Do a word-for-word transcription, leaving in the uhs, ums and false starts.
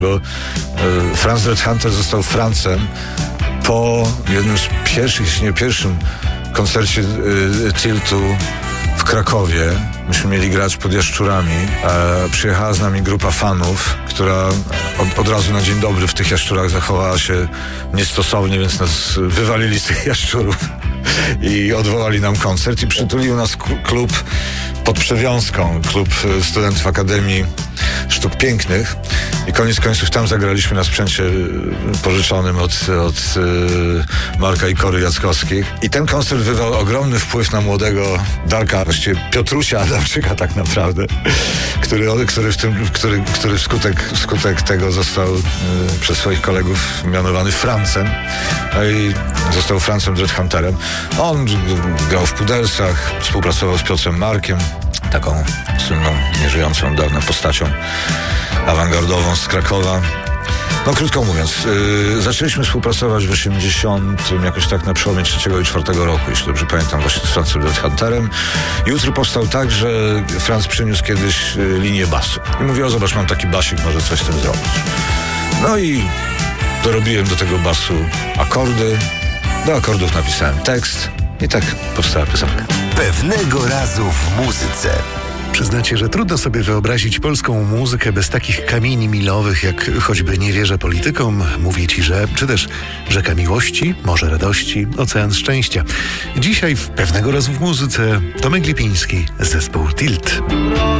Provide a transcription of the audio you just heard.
Bo e, Franz Redhunter został Francem po jednym z pierwszych, jeśli nie pierwszym koncercie e, Tiltu w Krakowie. Myśmy mieli grać pod Jaszczurami. E, przyjechała z nami grupa fanów, która od, od razu na dzień dobry w tych Jaszczurach zachowała się niestosownie, więc nas wywalili z tych Jaszczurów i odwołali nam koncert i przytulił nas klub pod Przewiązką, klub studentów Akademii Sztuk Pięknych i koniec końców tam zagraliśmy na sprzęcie pożyczonym od, od y, Marka i Kory Jackowskich i ten koncert wywarł ogromny wpływ na młodego Darka, właściwie Piotrusia Adamczyka tak naprawdę, który, który, w tym, który, który wskutek, wskutek tego został y, przez swoich kolegów mianowany Francem, no i został Francem Redhunterem. On grał w Pudelsach, współpracował z Piotrem Markiem, taką słynną, nieżyjącą od dawna postacią awangardową z Krakowa. No krótko mówiąc, yy, zaczęliśmy współpracować w osiemdziesiątym, jakoś tak na przełomie trzeciego i czwartego roku, jeśli dobrze pamiętam, właśnie z Francem Redhunterem. I utwór powstał tak, że Franz przyniósł kiedyś yy, linię basu. I mówił, o zobacz, mam taki basik, może coś z tym zrobić. No i dorobiłem do tego basu akordy, do akordów napisałem tekst i tak powstała piosenka. Pewnego razu w muzyce. Przyznacie, że trudno sobie wyobrazić polską muzykę bez takich kamieni milowych, jak choćby Nie wierzę politykom, Mówię ci, że, czy też Rzeka miłości, Morze radości, Ocean szczęścia. Dzisiaj w Pewnego razu w muzyce Tomek Lipiński, zespół Tilt.